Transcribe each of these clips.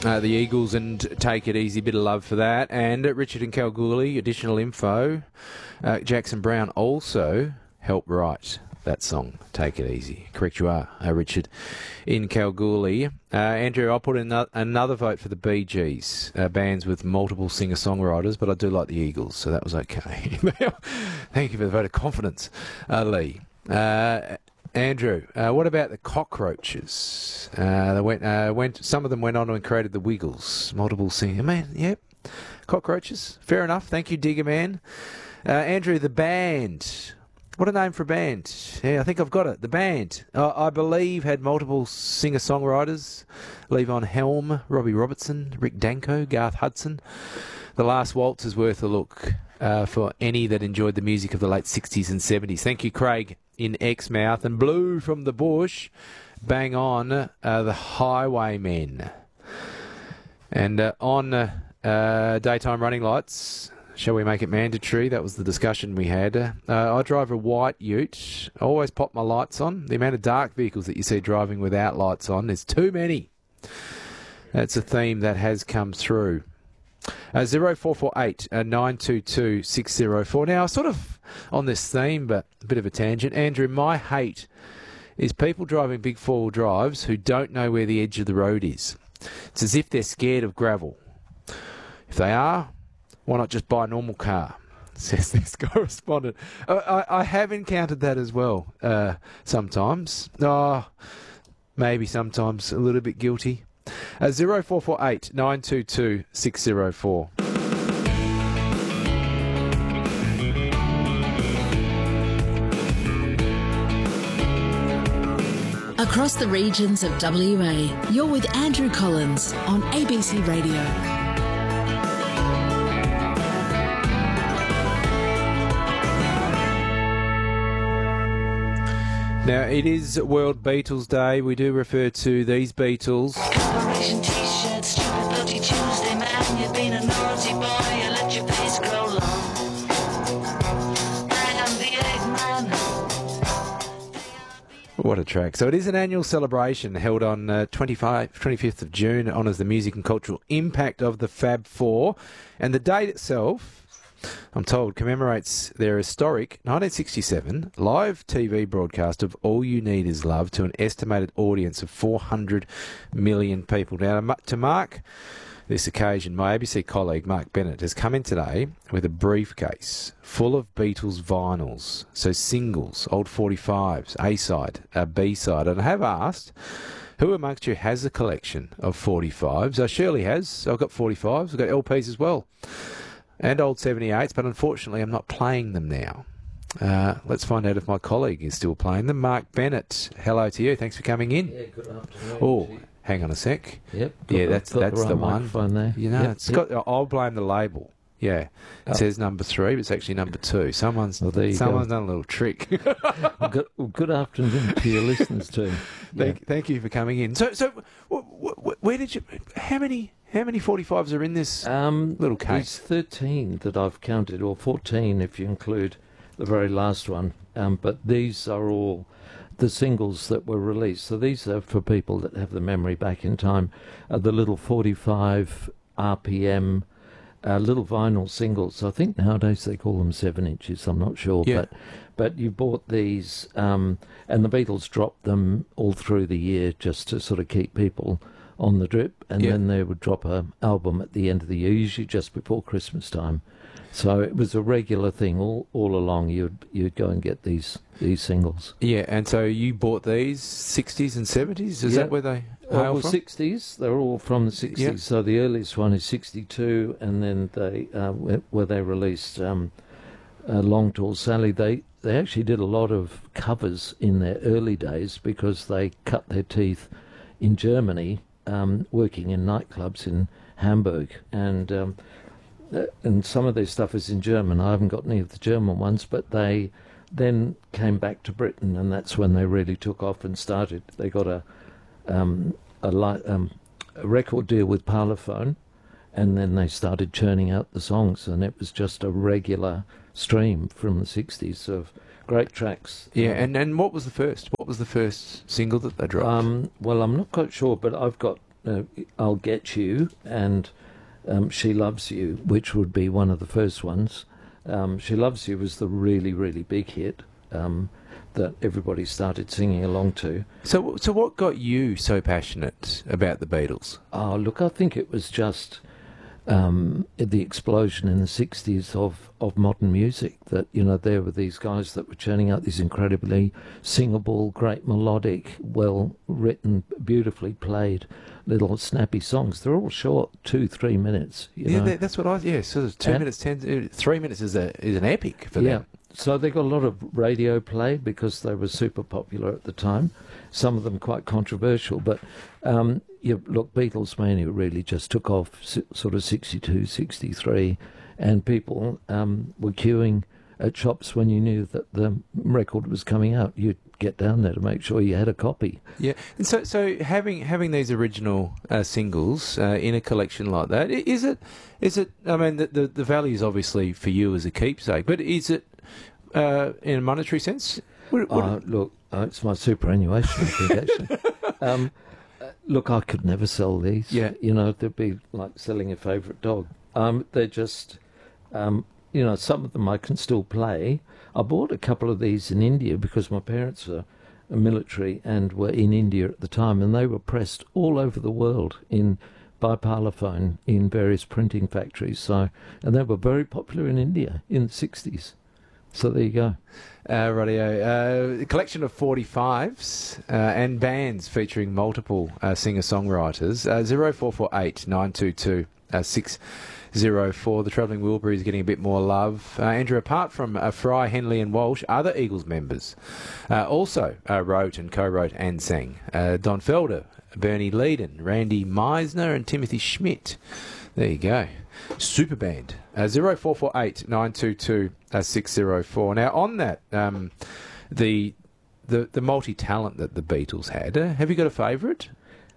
The Eagles and Take It Easy, bit of love for that. And Richard and Kalgoorlie, additional info. Jackson Brown also helped write that song, Take It Easy. Correct you are, Richard, in Kalgoorlie. Andrew, I'll put in another vote for the Bee Gees, bands with multiple singer-songwriters, but I do like the Eagles, so that was okay. Thank you for the vote of confidence, Lee. Andrew, what about the Cockroaches? Some of them went on and created the Wiggles, multiple singer. Man, yep, Cockroaches, fair enough. Thank you, Digger Man. Andrew, the band. What a name for a band. Yeah, I think I've got it. The band, I believe, had multiple singer-songwriters. Levon Helm, Robbie Robertson, Rick Danko, Garth Hudson. The Last Waltz is worth a look for any that enjoyed the music of the late 60s and 70s. Thank you, Craig, in Exmouth. And Blue from the Bush, bang on, the Highwaymen. And on daytime running lights, shall we make it mandatory? That was the discussion we had. I drive a white ute. I always pop my lights on. The amount of dark vehicles that you see driving without lights on is too many. That's a theme that has come through. 0448 922 604. Now, sort of on this theme, but a bit of a tangent. Andrew, my hate is people driving big four-wheel drives who don't know where the edge of the road is. It's as if they're scared of gravel. If they are, why not just buy a normal car? Says this correspondent. I have encountered that as well sometimes. Maybe sometimes a little bit guilty. 0448 922 604. Across the regions of WA, you're with Andrew Collins on ABC Radio. Now, it is World Beatles Day. We do refer to these Beatles. Collaboration t-shirt, stupid bloody Tuesday, man. You've been a naughty boy, you let your face grow long. I am the Eggman. What a track. So it is an annual celebration held on 25th of June. It honours the music and cultural impact of the Fab Four. And the date itself, I'm told, commemorates their historic 1967 live TV broadcast of All You Need Is Love to an estimated audience of 400 million people. Now, to mark this occasion, my ABC colleague, Mark Bennett, has come in today with a briefcase full of Beatles vinyls, so singles, old 45s, A-side, B-side. And I have asked, who amongst you has a collection of 45s? Shirley has. I've got 45s. I've got LPs as well. And old 78s, but unfortunately I'm not playing them now. Let's find out if my colleague is still playing them. Mark Bennett, hello to you. Thanks for coming in. Yeah, good afternoon. Oh, hang on a sec. Yep. Yeah, that's the one. There. You know, Yep, got. I'll blame the label. Yeah, it says number 3, but it's actually number 2. Someone's done a little trick. Good afternoon to your listeners too. Thank you for coming in. So where did you? How many 45s are in this little case? There's 13 that I've counted, or 14 if you include the very last one. But these are all the singles that were released. So these are for people that have the memory back in time. The little 45 RPM. Little vinyl singles. I think nowadays they call them 7 inches. I'm not sure, yeah. But you bought these, and the Beatles dropped them all through the year just to sort of keep people on the drip, and then they would drop an album at the end of the year, usually just before Christmas time. So it was a regular thing all along. You'd go and get these singles. Yeah, and so you bought these 60s and 70s. Is that where they hail from? 60s. They're all from the 60s. Yeah. So the earliest one is 62, and then they where they released Long Tall Sally. They actually did a lot of covers in their early days because they cut their teeth in Germany, working in nightclubs in Hamburg, and some of their stuff is in German. I haven't got any of the German ones, but they then came back to Britain, and that's when they really took off and started. They got a record deal with Parlophone, and then they started churning out the songs, and it was just a regular stream from the 60s of great tracks. Yeah, and what was the first? What was the first single that they dropped? Well, I'm not quite sure, but I've got I'll Get You and She Loves You, which would be one of the first ones. She Loves You was the really, really big hit that everybody started singing along to. So what got you so passionate about the Beatles? Oh, look, I think it was just the explosion in the 60s of modern music, that, you know, there were these guys that were churning out these incredibly singable, great melodic, well-written, beautifully played little snappy songs. They're all short, 2-3 minutes. You know? That's what sort of 2 minutes, 3 minutes is an epic for them. So they got a lot of radio play because they were super popular at the time. Some of them quite controversial, but look, Beatles Mania really just took off sort of 62, 63, and people were queuing at shops when you knew that the record was coming out. You'd get down there to make sure you had a copy. Yeah, and so having these original singles in a collection like that, is it? I mean, the value is obviously for you as a keepsake, but is it in a monetary sense? Look, it's my superannuation, I think, actually. Look, I could never sell these. Yeah. You know, they'd be like selling a favourite dog. They're just, you know, some of them I can still play. I bought a couple of these in India because my parents are military and were in India at the time, and they were pressed all over the world by Parlophone in various printing factories. So, and they were very popular in India in the 60s. So there you go. A collection of 45s and bands featuring multiple singer-songwriters. 0448 922 604. The Travelling Wilbury is getting a bit more love. Andrew, apart from Fry, Henley and Walsh, other Eagles members also wrote and co-wrote and sang. Don Felder, Bernie Leadon, Randy Meisner and Timothy Schmidt. There you go. Super band. 0448 922 604. Now, on that, the multi-talent that the Beatles had, have you got a favourite?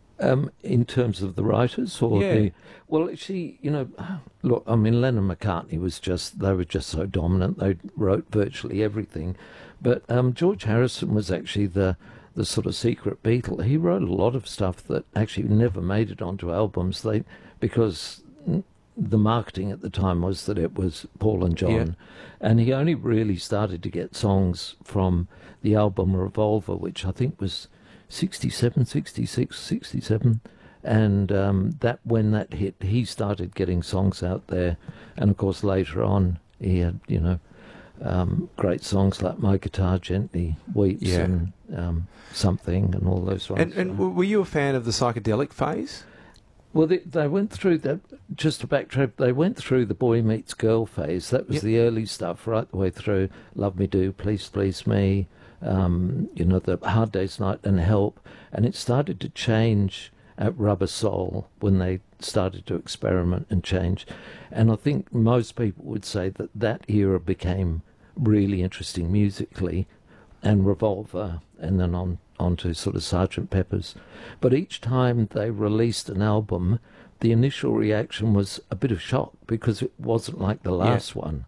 In terms of the writers, or well, actually, you know, look, I mean, Lennon and McCartney they were just so dominant. They wrote virtually everything, but George Harrison was actually the sort of secret Beatle. He wrote a lot of stuff that actually never made it onto albums. Because the marketing at the time was that it was Paul and John, and he only really started to get songs from the album Revolver, which I think was 67, 66, 67, and that when that hit, he started getting songs out there, and of course later on he had, you know, great songs like My Guitar Gently Weeps and Something and all those ones. And were you a fan of the psychedelic phase? Well, they went through that, just to backtrack, they went through the boy meets girl phase. That was the early stuff, right the way through Love Me Do, Please Please Me, you know, the Hard Day's Night and Help. And it started to change at Rubber Soul when they started to experiment and change. And I think most people would say that era became really interesting musically, and Revolver, and then on to sort of Sgt. Pepper's. But each time they released an album, the initial reaction was a bit of shock because it wasn't like the last one.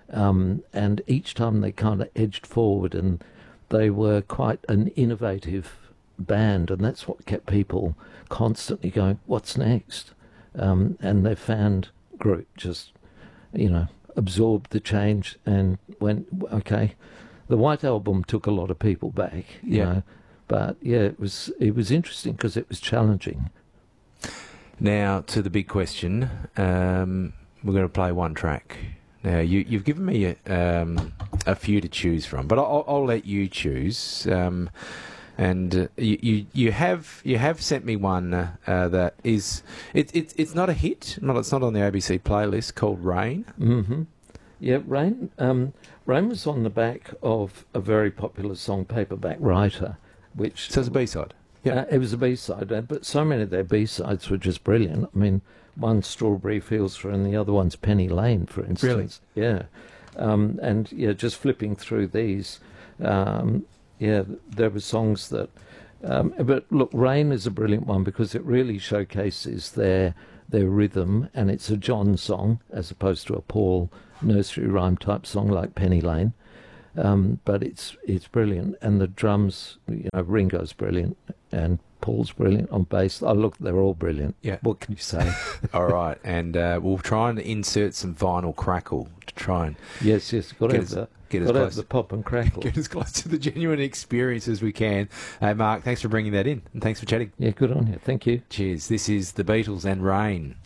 And each time they kind of edged forward, and they were quite an innovative band, and that's what kept people constantly going, what's next? And their fan group just, you know, absorbed the change and went, okay. The White Album took a lot of people back, you know, but it was interesting because it was challenging. Now to the big question. We're going to play one track. Now you've given me a few to choose from, but I'll let you choose. And you have sent me one that is it's not a hit. It's not on the ABC playlist, called Rain. Mm-hmm. Yeah, Rain. Rain was on the back of a very popular song, Paperback Writer, which... So it's a B-side? Yeah, it was a B-side, but so many of their B-sides were just brilliant. I mean, one's Strawberry Fields and the other one's Penny Lane, for instance. Really? Yeah. And, just flipping through these, there were songs that... but look, Rain is a brilliant one because it really showcases their rhythm, and it's a John song as opposed to a Paul nursery rhyme type song like Penny Lane. But it's brilliant, and the drums, you know, Ringo's brilliant, and Paul's brilliant on bass. Oh, look, they're all brilliant. Yeah. What can you say? All right, and we'll try and insert some vinyl crackle to try and Yes, got to have the pop and crackle. get as close to the genuine experience as we can. Hey, Mark, thanks for bringing that in, and thanks for chatting. Yeah, good on you. Thank you. Cheers. This is The Beatles and Rain.